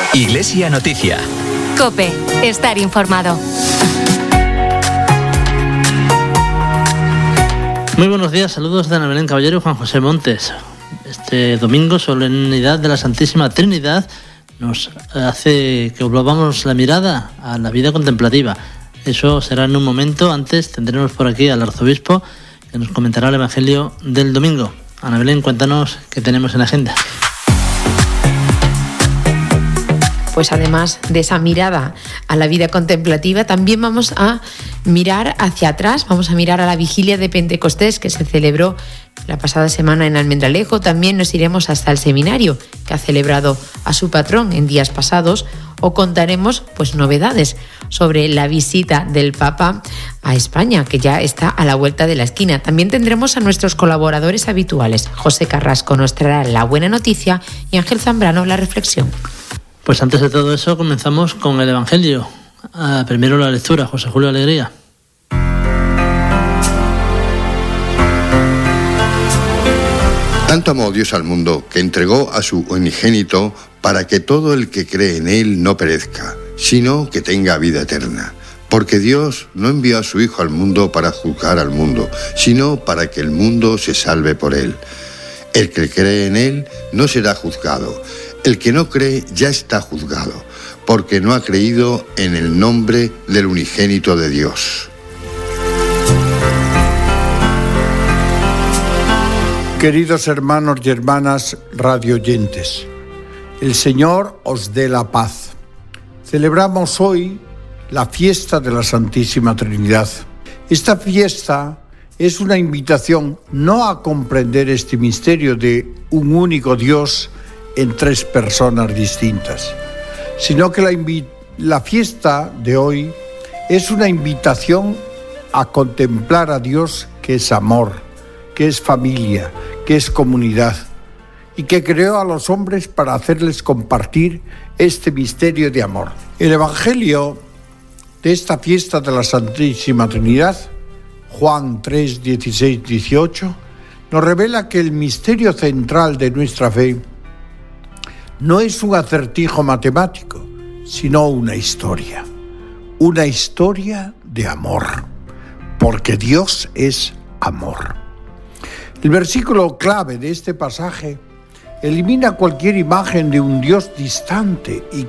Iglesia Noticia. COPE. Estar informado. Muy buenos días, saludos de Ana Belén Caballero y Juan José Montes. Este domingo, solemnidad de la Santísima Trinidad, nos hace que volvamos la mirada a la vida contemplativa. Eso será en un momento. Antes tendremos por aquí al arzobispo que nos comentará el Evangelio del domingo. Ana Belén, cuéntanos qué tenemos en la agenda. Pues además de esa mirada a la vida contemplativa, también vamos a mirar hacia atrás, vamos a mirar a la vigilia de Pentecostés que se celebró la pasada semana en Almendralejo. También nos iremos hasta el seminario que ha celebrado a su patrón en días pasados, o contaremos pues novedades sobre la visita del Papa a España, que ya está a la vuelta de la esquina. También tendremos a nuestros colaboradores habituales. José Carrasco nos traerá la buena noticia y Ángel Zambrano la reflexión. Pues antes de todo eso comenzamos con el Evangelio. Primero la lectura, José Julio Alegría. Tanto amó Dios al mundo que entregó a su unigénito para que todo el que cree en él no perezca, sino que tenga vida eterna. Porque Dios no envió a su Hijo al mundo para juzgar al mundo, sino para que el mundo se salve por él. El que cree en él no será juzgado. El que no cree ya está juzgado, porque no ha creído en el nombre del unigénito de Dios. Queridos hermanos y hermanas radioyentes, el Señor os dé la paz. Celebramos hoy la fiesta de la Santísima Trinidad. Esta fiesta es una invitación no a comprender este misterio de un único Dios en tres personas distintas, sino que la fiesta de hoy es una invitación a contemplar a Dios, que es amor, que es familia, que es comunidad, y que creó a los hombres para hacerles compartir este misterio de amor. El Evangelio de esta fiesta de la Santísima Trinidad, Juan 3, 16, 18, nos revela que el misterio central de nuestra fe no es un acertijo matemático, sino una historia de amor, porque Dios es amor. El versículo clave de este pasaje elimina cualquier imagen de un Dios distante y